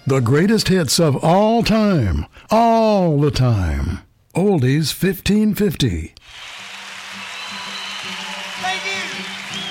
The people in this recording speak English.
The greatest hits of all time, all the time. Oldies 1550. Thank you.